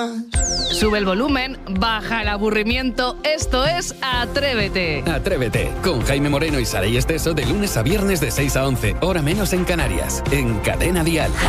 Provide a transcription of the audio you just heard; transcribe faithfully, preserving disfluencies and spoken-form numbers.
Sube el volumen, baja el aburrimiento. Esto es Atrévete. Atrévete, con Jaime Moreno y Saray Esteso de lunes a viernes de seis a once, hora menos en Canarias, en Cadena Dial.